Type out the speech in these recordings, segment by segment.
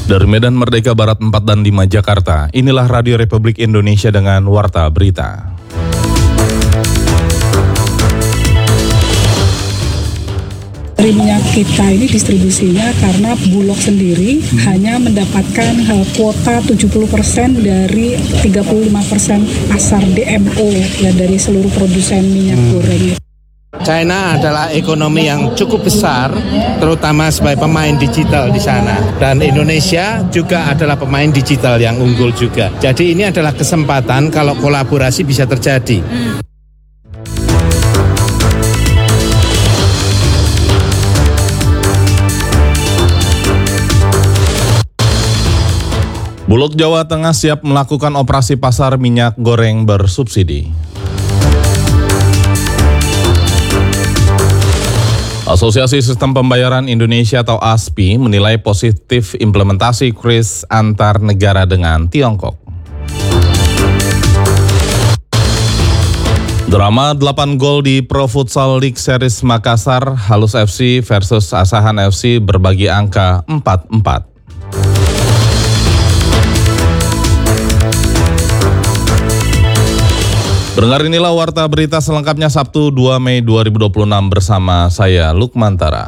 Dari Medan Merdeka Barat 4 dan 5 Jakarta, inilah Radio Republik Indonesia dengan Warta Berita. Dari minyak kita ini distribusinya karena Bulog sendiri hanya mendapatkan kuota 70% dari 35% pasar DMO ya dari seluruh produsen minyak goreng. China adalah ekonomi yang cukup besar, terutama sebagai pemain digital di sana. Dan Indonesia juga adalah pemain digital yang unggul juga. Jadi ini adalah kesempatan kalau kolaborasi bisa terjadi. Bulog Jawa Tengah siap melakukan operasi pasar minyak goreng bersubsidi. Asosiasi Sistem Pembayaran Indonesia atau ASPI menilai positif implementasi KRIS antar negara dengan Tiongkok. Drama 8 gol di Pro Futsal League Series Makassar, Halus FC versus Asahan FC berbagi angka 4-4. Dengar inilah Warta Berita selengkapnya Sabtu 2 Mei 2026 bersama saya Lukmantara.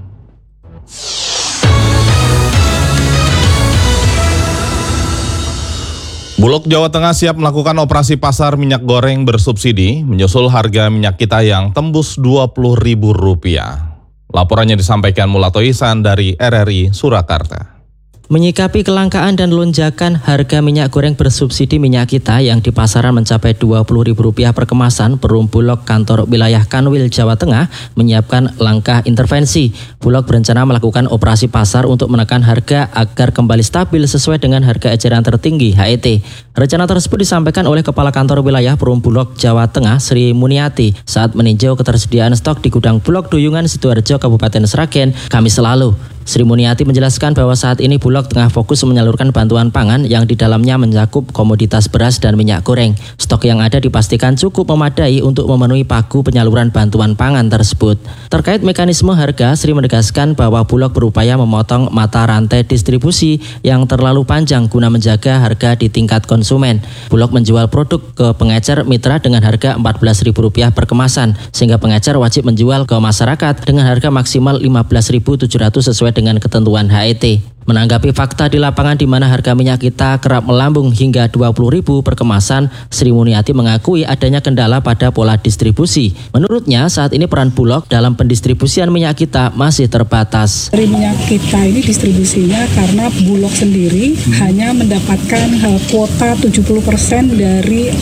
Bulog Jawa Tengah siap melakukan operasi pasar minyak goreng bersubsidi menyusul harga minyak kita yang tembus Rp20.000. Laporannya disampaikan Mulato Ihsan dari RRI Surakarta. Menyikapi kelangkaan dan lonjakan harga minyak goreng bersubsidi minyak kita yang di pasaran mencapai Rp20.000 per kemasan, Perum Bulog Kantor Wilayah Kanwil Jawa Tengah menyiapkan langkah intervensi. Bulog berencana melakukan operasi pasar untuk menekan harga agar kembali stabil sesuai dengan harga eceran tertinggi HET. Rencana tersebut disampaikan oleh Kepala Kantor Wilayah Perum Bulog Jawa Tengah Sri Muniati saat meninjau ketersediaan stok di gudang Bulog Duyungan Sidoarjo Kabupaten Sragen Kamis lalu. Sri Muniati menjelaskan bahwa saat ini Bulog tengah fokus menyalurkan bantuan pangan yang di dalamnya mencakup komoditas beras dan minyak goreng. Stok yang ada dipastikan cukup memadai untuk memenuhi pagu penyaluran bantuan pangan tersebut. Terkait mekanisme harga, Sri menegaskan bahwa Bulog berupaya memotong mata rantai distribusi yang terlalu panjang guna menjaga harga di tingkat konsumen. Bulog menjual produk ke pengecer mitra dengan harga Rp14.000 per kemasan, sehingga pengecer wajib menjual ke masyarakat dengan harga maksimal Rp15.700 sesuai dengan ketentuan HET. Menanggapi fakta di lapangan di mana harga minyak kita kerap melambung hingga Rp20.000 per kemasan, Sri Muniati mengakui adanya kendala pada pola distribusi. Menurutnya, saat ini peran Bulog dalam pendistribusian minyak kita masih terbatas. Dari minyak kita ini distribusinya karena Bulog sendiri hanya mendapatkan kuota 70% dari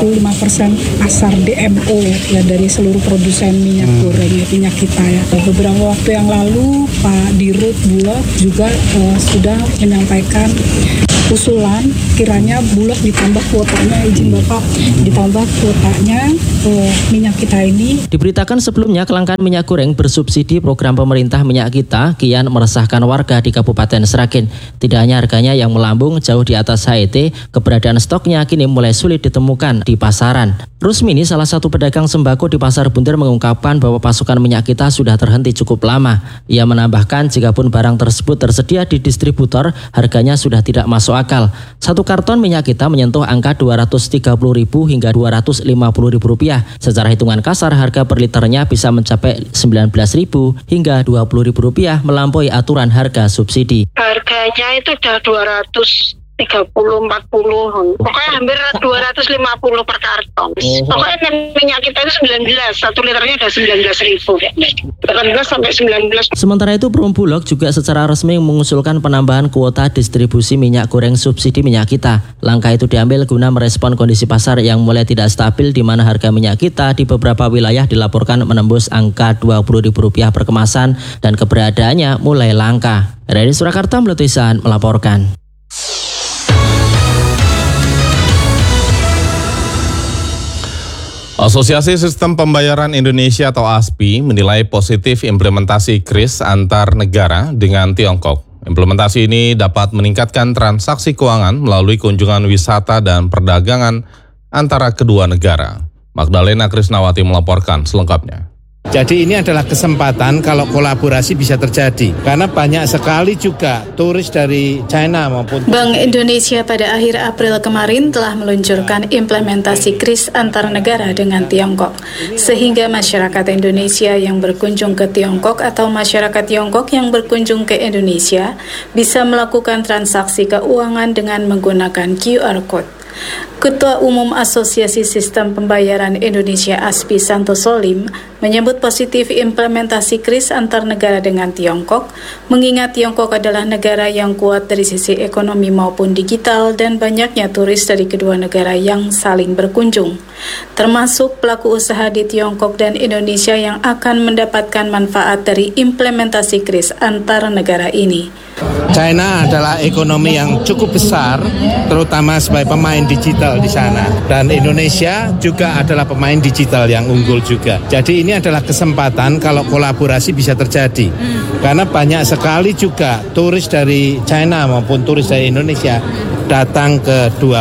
35% pasar DMO ya dari seluruh produsen minyak goreng minyak kita ya. Beberapa waktu yang lalu Pak Dirut Bulog juga sudah menyampaikan usulan kiranya Bulog ditambah kuotanya, izin Bapak, ditambah kuotanya minyak kita ini. Diberitakan sebelumnya kelangkaan minyak goreng bersubsidi program pemerintah minyak kita kian meresahkan warga di Kabupaten Sragen. Tidak hanya harganya yang melambung jauh di atas HET, keberadaan stoknya kini mulai sulit ditemukan di pasaran. Rusmini, salah satu pedagang sembako di Pasar Bunder, mengungkapkan bahwa pasokan minyak kita sudah terhenti cukup lama. Ia menambahkan jika pun barang tersebut tersedia di distributor, harganya sudah tidak masuk akal. Satu karton minyak kita menyentuh angka Rp230.000 hingga Rp250.000. Secara hitungan kasar, harga per liternya bisa mencapai Rp19.000 hingga Rp20.000 melampaui aturan harga subsidi. Harganya itu udah 230, 40, pokoknya hampir 250 per karton. Pokoknya minyak kita itu 19, 1 liternya udah 19.000, 18 sampai 19. Sementara itu Perum Bulog juga secara resmi mengusulkan penambahan kuota distribusi minyak goreng subsidi minyak kita. Langkah itu diambil guna merespon kondisi pasar yang mulai tidak stabil di mana harga minyak kita di beberapa wilayah dilaporkan menembus angka Rp20.000 per kemasan dan keberadaannya mulai langka. RRI Surakarta Mulato Ihsan melaporkan. Asosiasi Sistem Pembayaran Indonesia atau ASPI menilai positif implementasi KRIS antar negara dengan Tiongkok. Implementasi ini dapat meningkatkan transaksi keuangan melalui kunjungan wisata dan perdagangan antara kedua negara. Magdalena Krisnawati melaporkan selengkapnya. Jadi ini adalah kesempatan kalau kolaborasi bisa terjadi. Karena banyak sekali juga turis dari China maupun... Bank Indonesia pada akhir April kemarin telah meluncurkan implementasi KRIS antar negara dengan Tiongkok. Sehingga masyarakat Indonesia yang berkunjung ke Tiongkok atau masyarakat Tiongkok yang berkunjung ke Indonesia bisa melakukan transaksi keuangan dengan menggunakan QR Code. Ketua Umum Asosiasi Sistem Pembayaran Indonesia ASPI Santo Solim menyebut positif implementasi KRIS antar negara dengan Tiongkok, mengingat Tiongkok adalah negara yang kuat dari sisi ekonomi maupun digital dan banyaknya turis dari kedua negara yang saling berkunjung, termasuk pelaku usaha di Tiongkok dan Indonesia yang akan mendapatkan manfaat dari implementasi KRIS antar negara ini. China adalah ekonomi yang cukup besar, terutama sebagai pemain digital di sana. Dan Indonesia juga adalah pemain digital yang unggul juga. Jadi ini adalah kesempatan kalau kolaborasi bisa terjadi. Karena banyak sekali juga turis dari China maupun turis dari Indonesia datang ke dua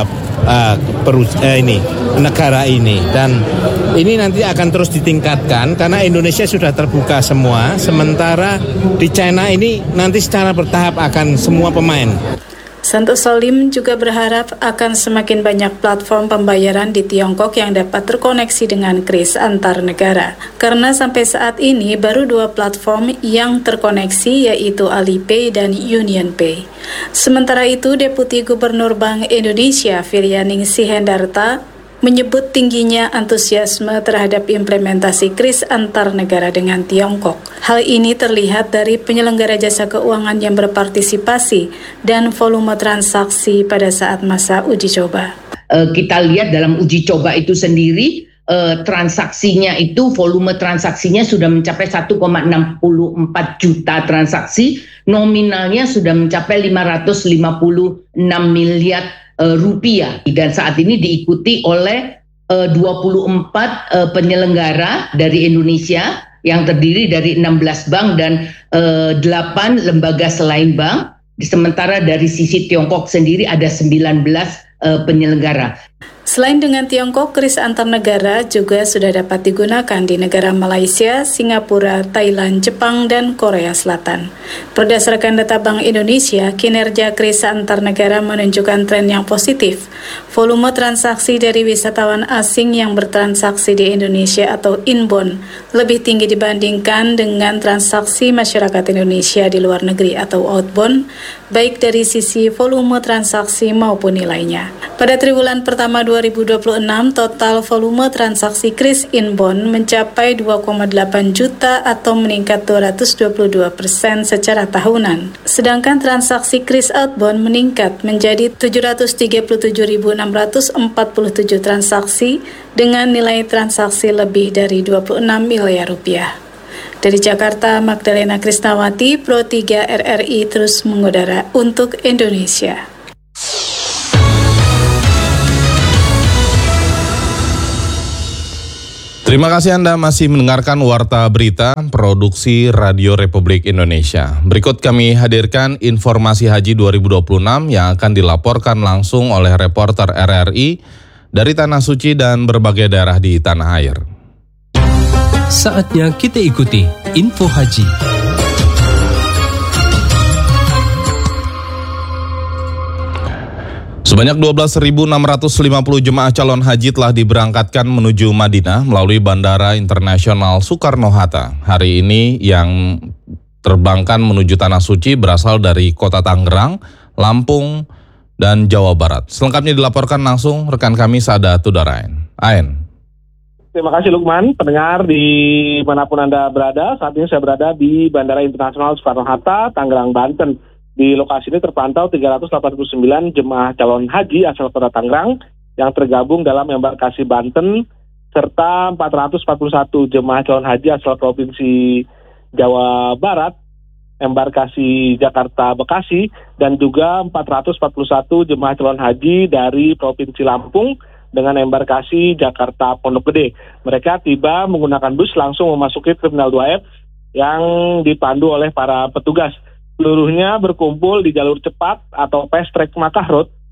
negara ini. Dan ini nanti akan terus ditingkatkan karena Indonesia sudah terbuka semua, sementara di China ini nanti secara bertahap akan semua pemain. Santo Solim juga berharap akan semakin banyak platform pembayaran di Tiongkok yang dapat terkoneksi dengan KRIS antar negara. Karena sampai saat ini baru 2 platform yang terkoneksi yaitu Alipay dan UnionPay. Sementara itu, Deputi Gubernur Bank Indonesia Viryaningsih Hendarta menyebut tingginya antusiasme terhadap implementasi KRIS antar negara dengan Tiongkok. Hal ini terlihat dari penyelenggara jasa keuangan yang berpartisipasi dan volume transaksi pada saat masa uji coba. Kita lihat dalam uji coba itu sendiri, transaksinya itu, volume transaksinya sudah mencapai 1,64 juta transaksi, nominalnya sudah mencapai 556 miliar rupiah, dan saat ini diikuti oleh 24 penyelenggara dari Indonesia yang terdiri dari 16 bank dan 8 lembaga selain bank, sementara dari sisi Tiongkok sendiri ada 19 penyelenggara. Selain dengan Tiongkok, KRIS antar negara juga sudah dapat digunakan di negara Malaysia, Singapura, Thailand, Jepang, dan Korea Selatan. Berdasarkan data Bank Indonesia, kinerja KRIS antar negara menunjukkan tren yang positif. Volume transaksi dari wisatawan asing yang bertransaksi di Indonesia atau inbound lebih tinggi dibandingkan dengan transaksi masyarakat Indonesia di luar negeri atau outbound, baik dari sisi volume transaksi maupun nilainya. Pada triwulan pertama 2026, total volume transaksi KRIS inbound mencapai 2,8 juta atau meningkat 222% secara tahunan. Sedangkan transaksi KRIS outbound meningkat menjadi 737.647 transaksi dengan nilai transaksi lebih dari 26 miliar rupiah. Dari Jakarta, Magdalena Krisnawati, Pro 3 RRI terus mengudara untuk Indonesia. Terima kasih Anda masih mendengarkan Warta Berita Produksi Radio Republik Indonesia. Berikut kami hadirkan informasi Haji 2026 yang akan dilaporkan langsung oleh reporter RRI dari Tanah Suci dan berbagai daerah di tanah air. Saatnya kita ikuti Info Haji. Sebanyak 12.650 jemaah calon haji telah diberangkatkan menuju Madinah melalui Bandara Internasional Soekarno-Hatta. Hari ini yang terbangkan menuju Tanah Suci berasal dari Kota Tangerang, Lampung, dan Jawa Barat. Selengkapnya dilaporkan langsung rekan kami Sada Tudarain. Ain. Terima kasih Lukman, pendengar di manapun Anda berada. Saat ini saya berada di Bandara Internasional Soekarno-Hatta, Tangerang, Banten. Di lokasi ini terpantau 389 jemaah calon haji asal Kota Tangerang yang tergabung dalam embarkasi Banten, serta 441 jemaah calon haji asal Provinsi Jawa Barat, embarkasi Jakarta Bekasi, dan juga 441 jemaah calon haji dari Provinsi Lampung dengan embarkasi Jakarta Pondok Gede. Mereka tiba menggunakan bus langsung memasuki Terminal 2F yang dipandu oleh para petugas. Seluruhnya berkumpul di jalur cepat atau fast track Makkah Road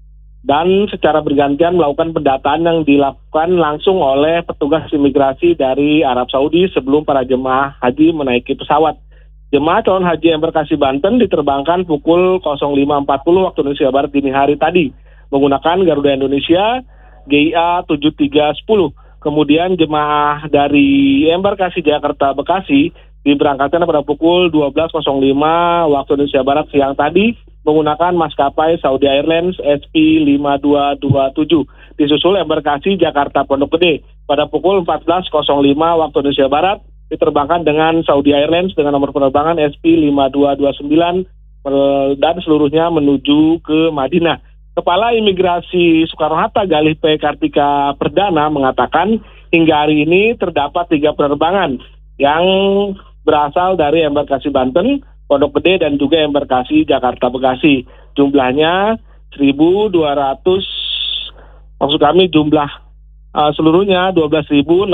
dan secara bergantian melakukan pendataan yang dilakukan langsung oleh petugas imigrasi dari Arab Saudi sebelum para jemaah haji menaiki pesawat. Jemaah calon haji embarkasi Banten diterbangkan pukul 05.40 waktu Indonesia Barat dini hari tadi menggunakan Garuda Indonesia GIA 7310. Kemudian jemaah dari embarkasi Jakarta Bekasi diberangkatkan pada pukul 12.05 waktu Indonesia Barat siang tadi menggunakan maskapai Saudi Airlines SP5227. Disusul embarkasi Jakarta Pondok Gede pada pukul 14.05 waktu Indonesia Barat diterbangkan dengan Saudi Airlines dengan nomor penerbangan SP5229 dan seluruhnya menuju ke Madinah. Kepala Imigrasi Soekarno-Hatta Galih P. Kartika Perdana mengatakan hingga hari ini terdapat 3 penerbangan yang berasal dari embarkasi Banten, Pondok Gede, dan juga embarkasi Jakarta Bekasi. Jumlahnya 1.200, maksud kami jumlah seluruhnya 12.650.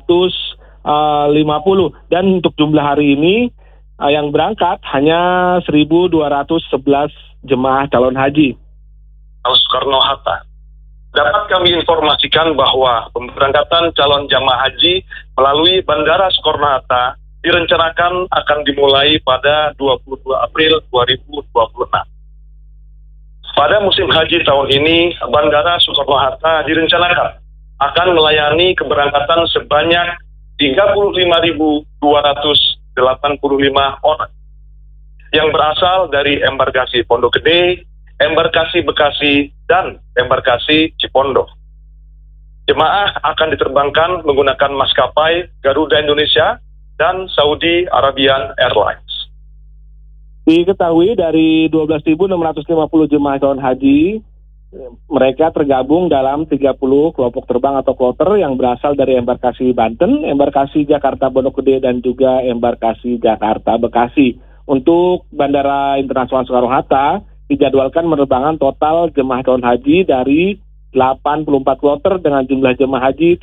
Dan untuk jumlah hari ini yang berangkat hanya 1.211 jemaah calon haji. Soekarno-Hatta. Dapat kami informasikan bahwa pemberangkatan calon jamaah haji melalui Bandara Soekarno-Hatta direncanakan akan dimulai pada 22 April 2026. Pada musim haji tahun ini, Bandara Soekarno-Hatta direncanakan akan melayani keberangkatan sebanyak 35.285 orang yang berasal dari embarkasi Pondok Gede, embarkasi Bekasi, dan embarkasi Cipondoh. Jemaah akan diterbangkan menggunakan maskapai Garuda Indonesia dan Saudi Arabian Airlines. Diketahui dari 12.650 jemaah calon haji, mereka tergabung dalam 30 kelompok terbang atau kloter yang berasal dari embarkasi Banten, embarkasi Jakarta Pondok Gede, dan juga embarkasi Jakarta Bekasi. Untuk Bandara Internasional Soekarno-Hatta dijadwalkan penerbangan total jemaah calon haji dari 84 kloter dengan jumlah jemaah haji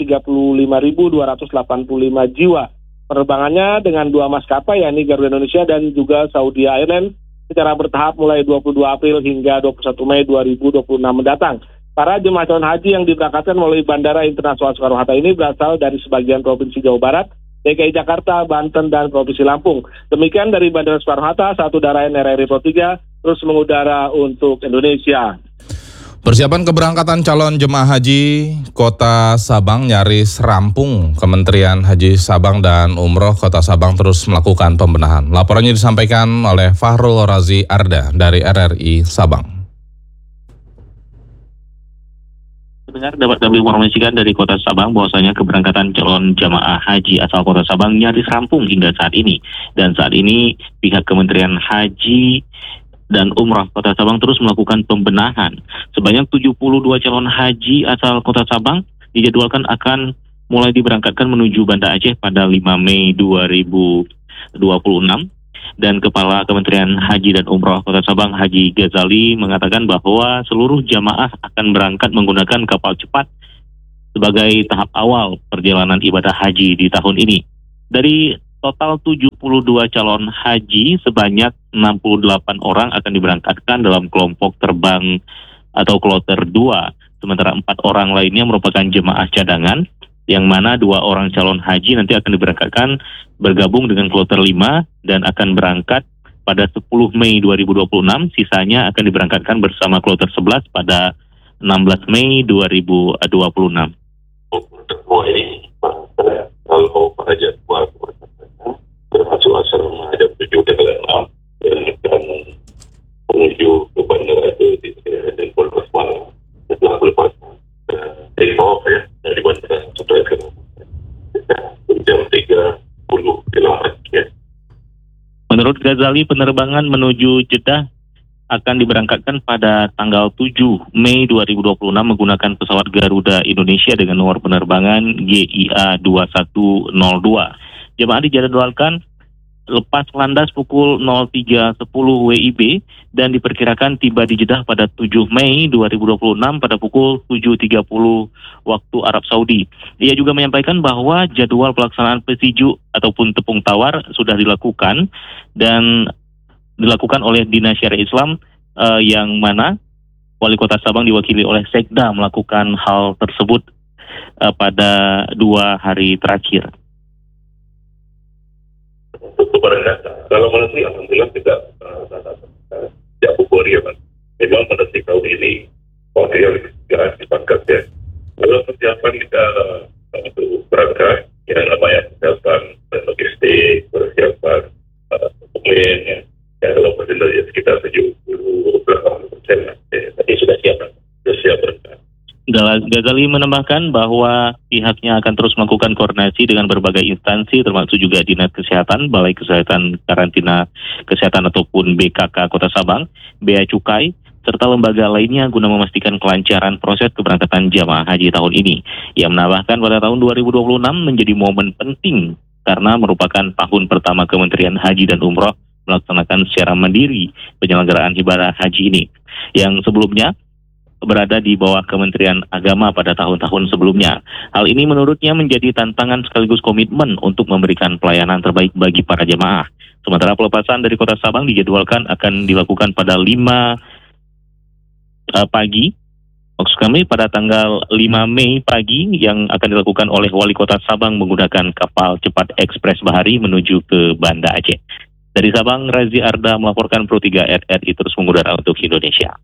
35.285 jiwa. Penerbangannya dengan 2 maskapai yakni Garuda Indonesia dan juga Saudi Airlines secara bertahap mulai 22 April hingga 21 Mei 2026 mendatang. Para jemaah calon haji yang diberangkatkan melalui Bandara Internasional Soekarno-Hatta ini berasal dari sebagian Provinsi Jawa Barat, DKI Jakarta, Banten, dan Provinsi Lampung. Demikian dari Bandara Soekarno-Hatta, satu daerah RRI Pro 3, terus mengudara untuk Indonesia. Persiapan keberangkatan calon jemaah haji Kota Sabang nyaris rampung. Kementerian Haji Sabang dan Umroh Kota Sabang terus melakukan pembenahan. Laporannya disampaikan oleh Fahrul Razi Arda dari RRI Sabang. Dengar dapat kami informasikan dari Kota Sabang bahwasanya keberangkatan calon jamaah haji asal Kota Sabang nyaris rampung hingga saat ini. Dan saat ini pihak Kementerian Haji dan Umrah Kota Sabang terus melakukan pembenahan. Sebanyak 72 calon haji asal Kota Sabang dijadwalkan akan mulai diberangkatkan menuju Banda Aceh pada 5 Mei 2026. Dan Kepala Kementerian Haji dan Umrah Kota Sabang Haji Ghazali mengatakan bahwa seluruh jamaah akan berangkat menggunakan kapal cepat sebagai tahap awal perjalanan ibadah haji di tahun ini. Dari total 72 calon haji, sebanyak 68 orang akan diberangkatkan dalam kelompok terbang atau kloter 2, sementara 4 orang lainnya merupakan jemaah cadangan, yang mana 2 orang calon haji nanti akan diberangkatkan bergabung dengan kloter 5 dan akan berangkat pada 10 Mei 2026, sisanya akan diberangkatkan bersama kloter 11 pada 16 Mei 2026. Kalau pada jadwal termasuk asal menghadap 7 dan 6 dan akan menuju ke bandara itu dan Pondok Malang setelah lepas take off ya dari bandara sampai ke jam 30 km ya. Menurut Ghazali, penerbangan menuju Jeddah akan diberangkatkan pada tanggal 7 Mei 2026 menggunakan pesawat Garuda Indonesia dengan nomor penerbangan GIA 2102. Jemaah dijadwalkan lepas landas pukul 03.10 WIB dan diperkirakan tiba di Jeddah pada 7 Mei 2026 pada pukul 7.30 waktu Arab Saudi. Ia juga menyampaikan bahwa jadwal pelaksanaan pesiju ataupun tepung tawar sudah dilakukan dan dilakukan oleh Dinas Syariah Islam yang mana Wali Kota Sabang diwakili oleh Sekda melakukan hal tersebut pada 2 hari terakhir. Kepada data, kalau menurut alhamdulillah tidak euforia, Mas. Memang pada tahun ini yang dipakai ya. Kalau persiapan kita untuk berangkat, yang namanya persiapan logistik, persiapan dokumen, ya kalau persentasenya sekitar 78%, tadi sudah siap berangkat. Ghazali menambahkan bahwa pihaknya akan terus melakukan koordinasi dengan berbagai instansi termasuk juga Dinas Kesehatan, Balai Kesehatan Karantina Kesehatan ataupun BKK Kota Sabang, Bea Cukai, serta lembaga lainnya guna memastikan kelancaran proses keberangkatan jamaah haji tahun ini. Ia menambahkan pada tahun 2026 menjadi momen penting karena merupakan tahun pertama Kementerian Haji dan Umroh melaksanakan secara mandiri penyelenggaraan ibadah haji ini, yang sebelumnya berada di bawah Kementerian Agama pada tahun-tahun sebelumnya. Hal ini menurutnya menjadi tantangan sekaligus komitmen untuk memberikan pelayanan terbaik bagi para jemaah. Sementara pelepasan dari Kota Sabang dijadwalkan akan dilakukan pada 5 pagi, maksud kami pada tanggal 5 Mei pagi, yang akan dilakukan oleh Wali Kota Sabang menggunakan kapal cepat ekspres bahari menuju ke Banda Aceh. Dari Sabang, Razi Arda melaporkan Pro 3 RRI terus mengudara untuk Indonesia.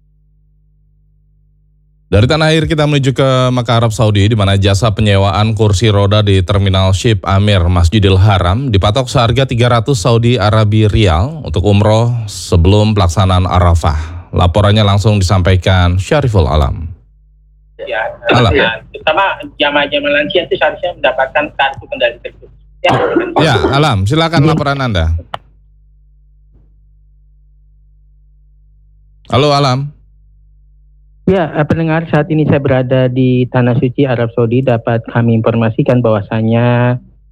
Dari tanah air kita menuju ke Mekah, Arab Saudi, di mana jasa penyewaan kursi roda di Terminal Ship Amir Masjidil Haram dipatok seharga 300 Saudi Arabia Rial untuk umroh sebelum pelaksanaan Arafah. Laporannya langsung disampaikan Syariful Alam. Ya, Alam. Terutama jamaah-jamaah lansia itu seharusnya mendapatkan kartu kendali tersebut. Ya, Alam, silakan laporan Anda. Halo, Alam. Ya, pendengar, saat ini saya berada di Tanah Suci Arab Saudi. Dapat kami informasikan bahwasanya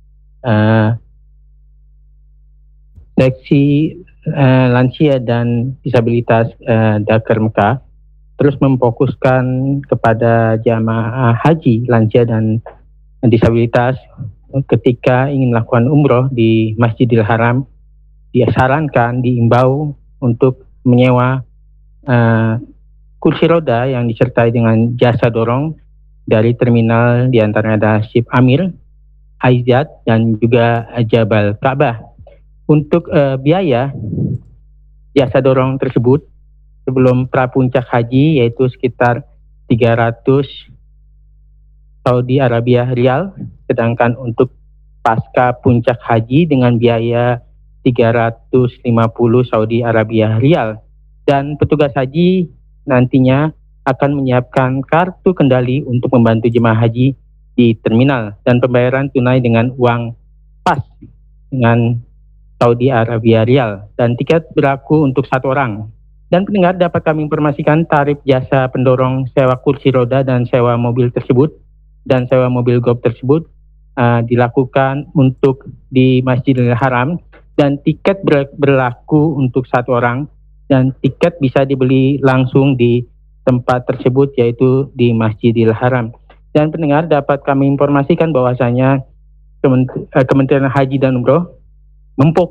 seksi lansia dan disabilitas Dakar Mekah terus memfokuskan kepada jamaah haji lansia dan disabilitas ketika ingin melakukan umroh di Masjidil Haram. Disarankan, diimbau untuk menyewa kursi roda yang disertai dengan jasa dorong dari terminal, diantaranya ada Ship Amir, Aizat, dan juga Jabal Ka'bah. Untuk biaya jasa dorong tersebut sebelum prapuncak haji yaitu sekitar 300 Saudi Arabia Rial, sedangkan untuk pasca puncak haji dengan biaya 350 Saudi Arabia Rial. Dan petugas haji nantinya akan menyiapkan kartu kendali untuk membantu jemaah haji di terminal dan pembayaran tunai dengan uang pas dengan Saudi Arabia Rial, dan tiket berlaku untuk 1 orang. Dan pendengar, dapat kami informasikan tarif jasa pendorong sewa kursi roda dan sewa mobil tersebut dan sewa mobil golf tersebut dilakukan untuk di Masjidil Haram, dan tiket berlaku untuk 1 orang. Dan tiket bisa dibeli langsung di tempat tersebut yaitu di Masjidil Haram. Dan pendengar, dapat kami informasikan bahwasanya Kementerian Haji dan Umroh